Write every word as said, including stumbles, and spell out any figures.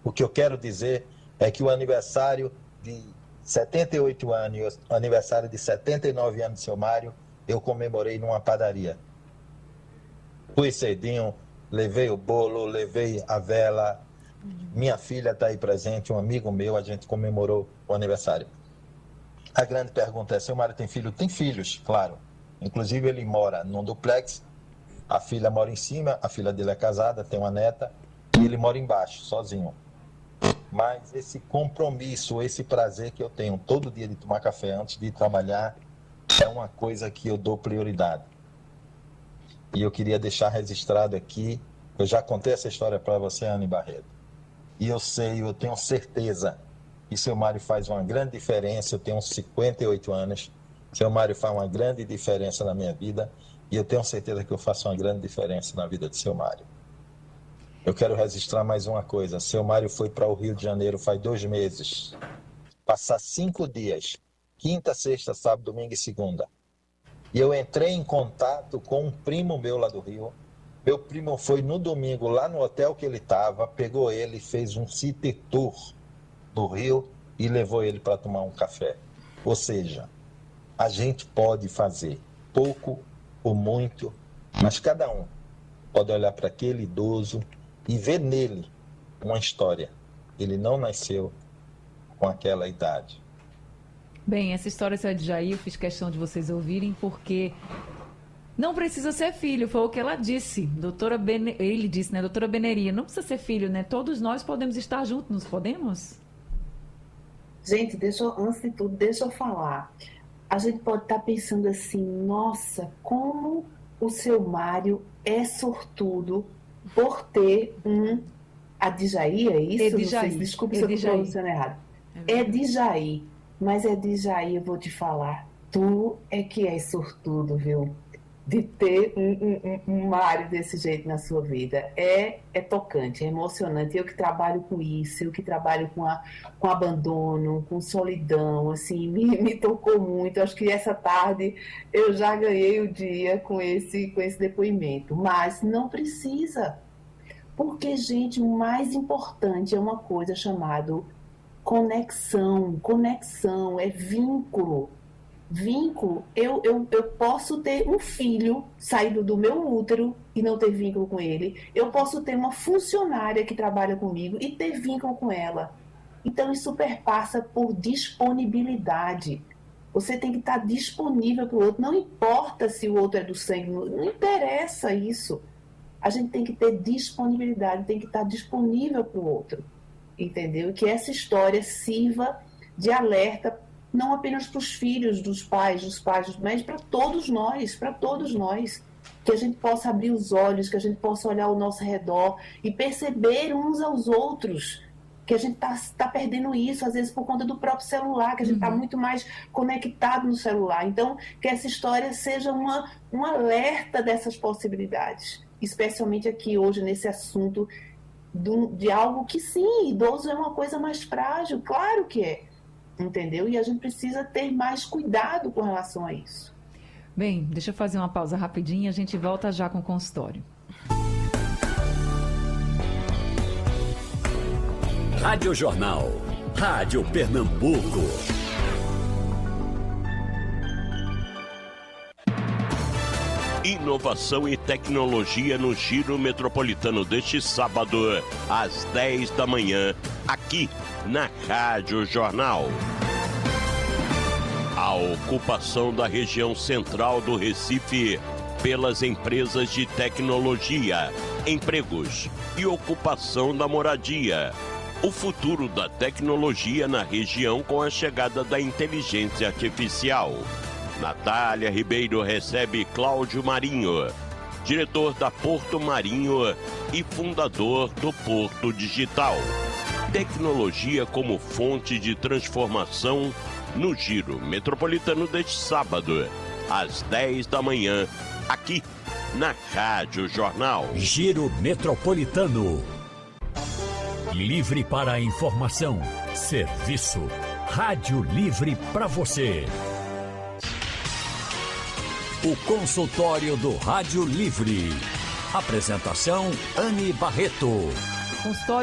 O que eu quero dizer é que o aniversário de setenta e oito anos, o aniversário de setenta e nove anos de seu Mário, eu comemorei numa padaria. Fui cedinho, levei o bolo, levei a vela. Minha filha está aí presente, um amigo meu, a gente comemorou o aniversário. A grande pergunta é, seu Mário tem filho? Tem filhos, claro. Inclusive ele mora num duplex, a filha mora em cima, a filha dele é casada, tem uma neta, e ele mora embaixo, sozinho. Mas esse compromisso, esse prazer que eu tenho todo dia de tomar café antes de trabalhar, é uma coisa que eu dou prioridade. E eu queria deixar registrado aqui, eu já contei essa história para você, Anne Barreto. E eu sei, eu tenho certeza que seu Mário faz uma grande diferença. Eu tenho cinquenta e oito anos, seu Mário faz uma grande diferença na minha vida e eu tenho certeza que eu faço uma grande diferença na vida de seu Mário. Eu quero registrar mais uma coisa. Seu Mário foi para o Rio de Janeiro faz dois meses, passar cinco dias, quinta, sexta, sábado, domingo e segunda. E eu entrei em contato com um primo meu lá do Rio. Meu primo foi no domingo lá no hotel que ele estava, pegou ele, fez um city tour do Rio e levou ele para tomar um café. Ou seja, a gente pode fazer pouco ou muito, mas cada um pode olhar para aquele idoso e ver nele uma história. Ele não nasceu com aquela idade. Bem, essa história de Jair, eu fiz questão de vocês ouvirem, porque não precisa ser filho, foi o que ela disse. Doutora Bene... Ele disse, né, doutora Beneria, não precisa ser filho, né? Todos nós podemos estar juntos, nos podemos? Gente, deixa eu, antes de tudo, deixa eu falar. A gente pode estar pensando assim, nossa, como o seu Mário é sortudo por ter um Adjaí, é isso? Edjaí. Não sei, desculpe se eu estou pronunciando errado. É Adjaí, mas é Adjaí, eu vou te falar. Tu é que és sortudo, viu? De ter um, um, um Mário desse jeito na sua vida. É, é tocante, é emocionante. Eu que trabalho com isso, eu que trabalho com, a, com abandono, com solidão, assim, me, me tocou muito. Acho que essa tarde eu já ganhei o dia com esse, com esse depoimento. Mas não precisa. Porque, gente, o mais importante é uma coisa chamada conexão. Conexão é vínculo. Vínculo, eu, eu, eu posso ter um filho saído do meu útero e não ter vínculo com ele. Eu posso ter uma funcionária que trabalha comigo e ter vínculo com ela. Então, isso perpassa por disponibilidade. Você tem que estar disponível para o outro. Não importa se o outro é do sangue, não interessa isso. A gente tem que ter disponibilidade, tem que estar disponível para o outro. Entendeu? E que essa história sirva de alerta não apenas para os filhos dos pais, dos pais, dos médicos, para todos nós, para todos nós, que a gente possa abrir os olhos, que a gente possa olhar ao nosso redor e perceber uns aos outros, que a gente está tá perdendo isso, às vezes por conta do próprio celular, que a gente está uhum. muito mais conectado no celular. Então, que essa história seja uma, um alerta dessas possibilidades, especialmente aqui hoje nesse assunto de, de algo que sim, idoso é uma coisa mais frágil, claro que é. Entendeu? E a gente precisa ter mais cuidado com relação a isso. Bem, deixa eu fazer uma pausa rapidinho, a gente volta já com o consultório. Rádio Jornal, Rádio Pernambuco. Inovação e tecnologia no Giro Metropolitano deste sábado, às dez da manhã, aqui na Rádio Jornal. A ocupação da região central do Recife pelas empresas de tecnologia, empregos e ocupação da moradia. O futuro da tecnologia na região com a chegada da inteligência artificial. Natália Ribeiro recebe Cláudio Marinho, diretor da Porto Marinho e fundador do Porto Digital. Tecnologia como fonte de transformação no Giro Metropolitano deste sábado, às dez da manhã, aqui na Rádio Jornal. Giro Metropolitano. Livre para a informação. Serviço. Rádio Livre para você. O consultório do Rádio Livre. Apresentação Anne Barreto. Consultório